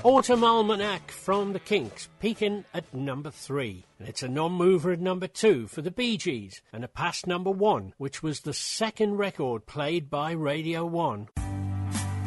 Autumn Almanac from the Kinks, peaking at number 3. And it's a non-mover at number 2 for the Bee Gees, and a past number 1, which was the second record played by Radio 1.